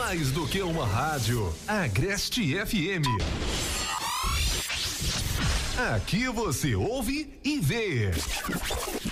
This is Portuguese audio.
Mais do que uma rádio, Agreste FM. Aqui você ouve e vê.